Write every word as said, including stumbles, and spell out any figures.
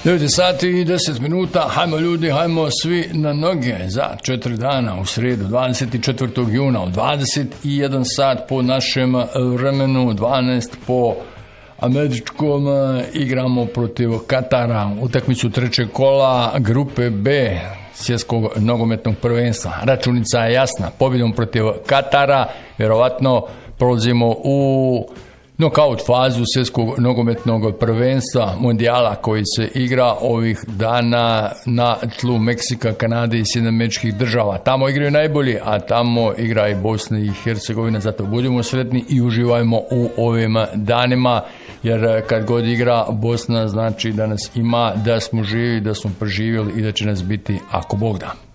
devet sati i deset minuta, hajmo ljudi, hajmo svi na noge za četiri dana u sredu, dvadeset četvrtog juna, u dvadeset jedan sat po našem vremenu, dvanaest po američkom, igramo protiv Katara, utakmicu trećeg kola grupe B svjetskog nogometnog prvenstva. Računica je jasna, pobjedom protiv Katara, vjerovatno prolazimo u nokaut fazu svjetskog nogometnog prvenstva mondijala koji se igra ovih dana na tlu Meksika, Kanade i Sjedinjenih Američkih Država. Tamo igraju najbolji, a tamo igra i Bosna i Hercegovina, zato budimo sretni i uživajmo u ovim danima, jer kad god igra Bosna znači da nas ima, da smo živi, da smo preživjeli i da će nas biti ako Bog da.